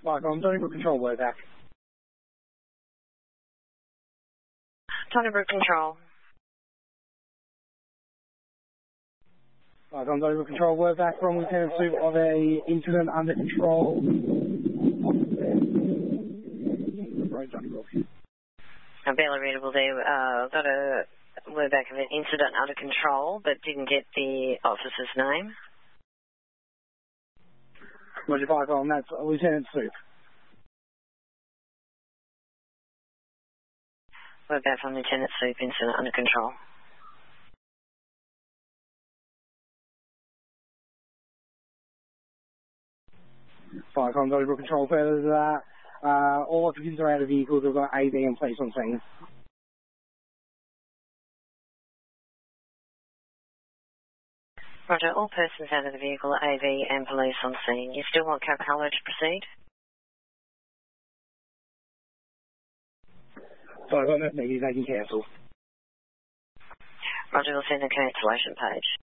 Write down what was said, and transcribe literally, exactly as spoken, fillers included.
Vicom, Donnybrook Control, we're back. Donnybrook Control. Vicom, Donnybrook Control, we're back from Lieutenant Soup of a incident under control. Right, Donnybrook. I'm barely readable there. Uh, got a word back of an incident under control, but didn't get the officer's name. Roger, Vicom, that's Lieutenant Soup. Word back from Lieutenant Soup, incident under control. Vicom, Donnybrook Control, further to that. Uh, all occupants are out of vehicles. We've got A B and police on scene. Roger, all persons out of the vehicle are A V and police on scene. You still want Capello to proceed? So I've got that meeting, they can cancel. Roger, we'll send a cancellation page.